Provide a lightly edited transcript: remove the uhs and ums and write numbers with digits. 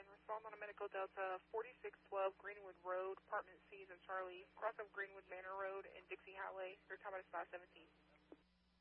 10, respond on a Medical Delta 4612 Greenwood Road, Apartment C's in Charlie, cross of Greenwood Manor Road and Dixie Highway. Your time is 517.